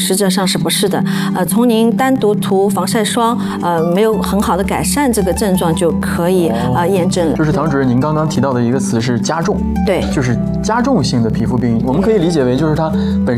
实质上是不是的。从您单独涂防晒霜，没有很好的改善这个症状就可以验证了。 就是唐主任，您刚刚提到的一个词是加重， 对， 就是加重性的皮肤病，我们可以理解为就是它本